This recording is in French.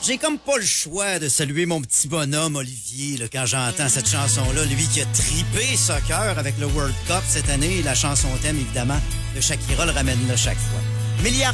J'ai comme pas le choix de saluer mon petit bonhomme Olivier là, quand j'entends cette chanson-là. Lui qui a tripé soccer avec le World Cup cette année. La chanson thème, évidemment, de Shakira le ramène là chaque fois.